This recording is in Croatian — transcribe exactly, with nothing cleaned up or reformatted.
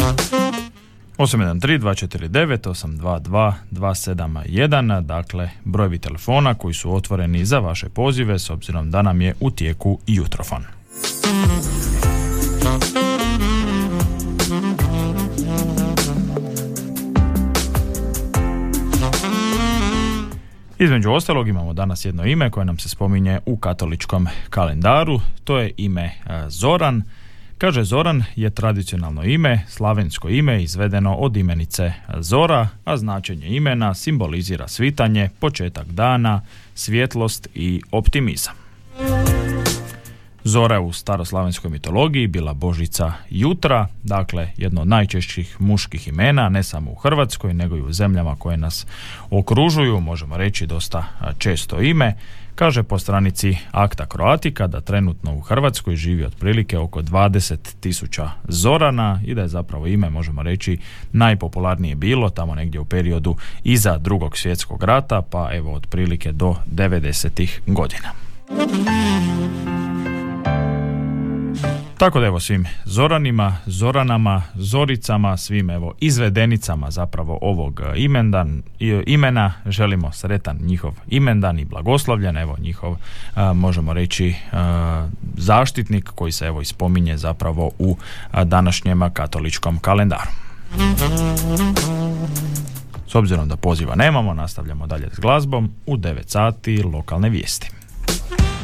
osam jedan tri dva četiri devet osam dva dva dva sedam jedan, dakle brojevi telefona koji su otvoreni za vaše pozive s obzirom da nam je u tijeku jutrofon. Između ostalog imamo danas jedno ime koje nam se spominje u katoličkom kalendaru, to je ime Zoran. Kaže, Zoran je tradicionalno ime, slavensko ime izvedeno od imenice Zora, a značenje imena simbolizira svitanje, početak dana, svjetlost i optimizam. Zora je u staroslavenskoj mitologiji bila božica jutra, dakle jedno od najčešćih muških imena, ne samo u Hrvatskoj, nego i u zemljama koje nas okružuju, možemo reći dosta često ime. Kaže po stranici Acta Croatica da trenutno u Hrvatskoj živi otprilike oko dvadeset tisuća Zorana i da je zapravo ime, možemo reći, najpopularnije bilo tamo negdje u periodu iza Drugog svjetskog rata, pa evo otprilike do devedesetih godina. Tako da evo svim Zoranima, Zoranama, Zoricama, svim evo izvedenicama zapravo ovog imendan, imena želimo sretan njihov imendan i blagoslovljen, evo njihov a, možemo reći a, zaštitnik koji se evo ispominje zapravo u a, današnjem katoličkom kalendaru. S obzirom da poziva nemamo, nastavljamo dalje s glazbom, u devet sati lokalne vijesti.